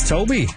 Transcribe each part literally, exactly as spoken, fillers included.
Toby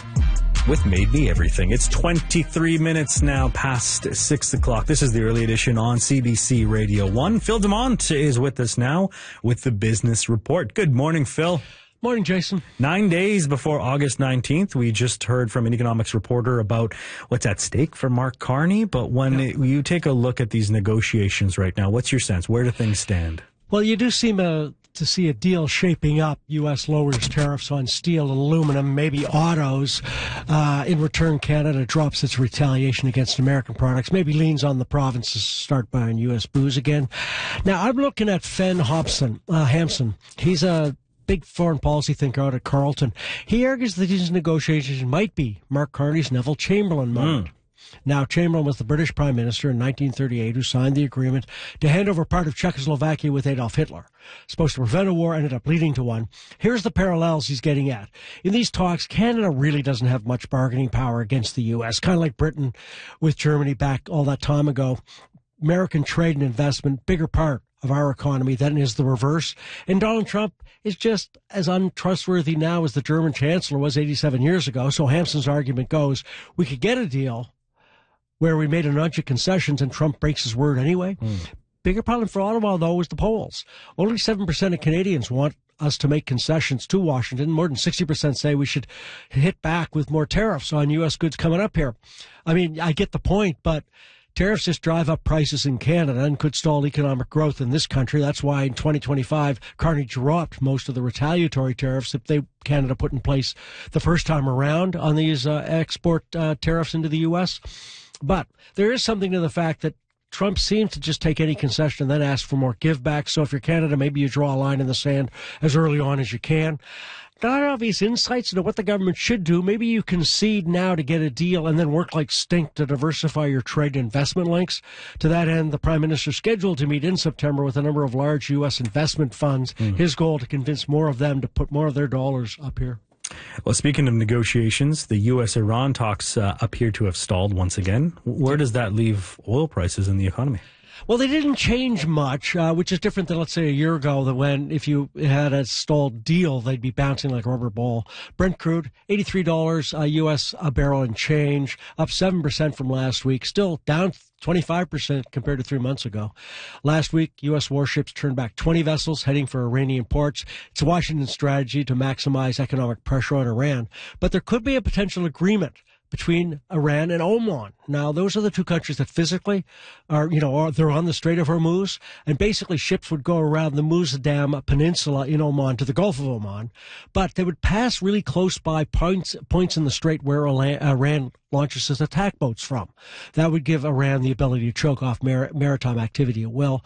with Made Me Everything. It's twenty-three minutes now past six o'clock. This is the early edition on C B C Radio one. Phil Dumont is with us now with the Business Report. Good morning, Phil. Morning, Jason. Nine days before August nineteenth, we just heard from an economics reporter about what's at stake for Mark Carney. But when yeah. it, you take a look at these negotiations right now, what's your sense? Where do things stand? Well, you do seem uh, to see a deal shaping up. U S lowers tariffs on steel and aluminum, maybe autos. Uh, in return, Canada drops its retaliation against American products, maybe leans on the provinces to start buying U S booze again. Now, I'm looking at Fen Hobson, uh, Hampson. He's a big foreign policy thinker out at Carleton. He argues that these negotiations might be Mark Carney's Neville Chamberlain moment. Mm. Now, Chamberlain was the British Prime Minister in nineteen thirty-eight who signed the agreement to hand over part of Czechoslovakia with Adolf Hitler. Supposed to prevent a war, ended up leading to one. Here's the parallels he's getting at. In these talks, Canada really doesn't have much bargaining power against the U S, kind of like Britain with Germany back all that time ago. American trade and investment, bigger part of our economy than is the reverse. And Donald Trump is just as untrustworthy now as the German chancellor was eighty-seven years ago. So Hampson's argument goes, we could get a deal where we made a bunch of concessions and Trump breaks his word anyway. Mm. Bigger problem for Ottawa, though, is the polls. Only seven percent of Canadians want us to make concessions to Washington. More than sixty percent say we should hit back with more tariffs on U S goods coming up here. I mean, I get the point, but tariffs just drive up prices in Canada and could stall economic growth in this country. That's why in twenty twenty-five, Carney dropped most of the retaliatory tariffs that they Canada put in place the first time around on these uh, export uh, tariffs into the U S. But there is something to the fact that Trump seems to just take any concession and then ask for more give back. So if you're Canada, maybe you draw a line in the sand as early on as you can. Not obvious insights into what the government should do. Maybe you concede now to get a deal and then work like stink to diversify your trade and investment links. To that end, the Prime Minister is scheduled to meet in September with a number of large U S investment funds. Mm. His goal to convince more of them to put more of their dollars up here. Well, speaking of negotiations, the U S Iran talks uh, appear to have stalled once again. Where does that leave oil prices in the economy? Well, they didn't change much, uh, which is different than, let's say, a year ago, that when if you had a stalled deal, they'd be bouncing like a rubber ball. Brent crude, eighty-three dollars uh, U S a barrel and change, up seven percent from last week, still down twenty-five percent compared to three months ago. Last week, U S warships turned back twenty vessels heading for Iranian ports. It's Washington's strategy to maximize economic pressure on Iran. But there could be a potential agreement between Iran and Oman. Now, those are the two countries that physically are, you know, are, they're on the Strait of Hormuz, and basically ships would go around the Muzaddam Peninsula in Oman to the Gulf of Oman, but they would pass really close by points points in the strait where Iran launches its attack boats from. That would give Iran the ability to choke off mar- maritime activity at will.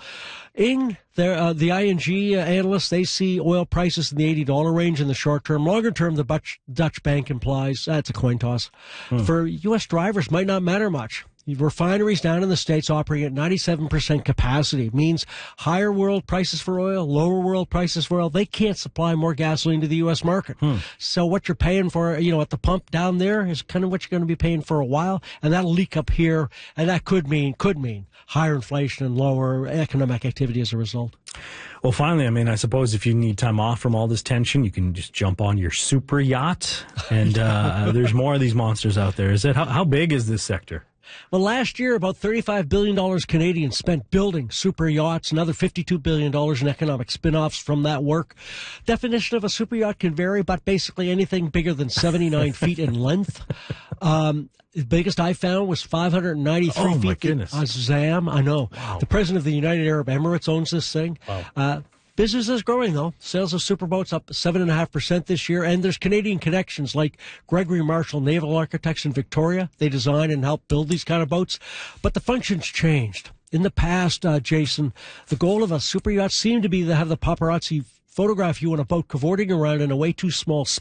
In their, uh, the I N G uh, analysts, they see oil prices in the eighty dollars range in the short term. Longer term, the Dutch, Dutch bank implies that's a coin toss. Hmm. For U S drivers, might not matter much. Refineries down in the States operating at ninety-seven percent capacity means higher world prices for oil, lower world prices for oil. They can't supply more gasoline to the U S market. Hmm. So what you're paying for, you know, at the pump down there is kind of what you're going to be paying for a while. And that'll leak up here. And that could mean, could mean higher inflation and lower economic activity as a result. Well, finally, I mean, I suppose if you need time off from all this tension, you can just jump on your super yacht. And uh, there's more of these monsters out there. Is it? How, how big is this sector? Well, last year, about thirty-five billion dollars Canadian spent building super yachts, another fifty-two billion dollars in economic spin-offs from that work. Definition of a super yacht can vary, but basically anything bigger than seventy-nine feet in length. Um, the biggest I found was five hundred ninety-three oh, feet. My goodness. Azam, I know. Wow. The president of the United Arab Emirates owns this thing. Wow. Uh, Business is growing, though. Sales of superboats up seven point five percent this year. And there's Canadian connections like Gregory Marshall Naval Architects in Victoria. They design and help build these kind of boats. But the function's changed. In the past, uh, Jason, the goal of a super yacht seemed to be to have the paparazzi photograph you on a boat cavorting around in a way too small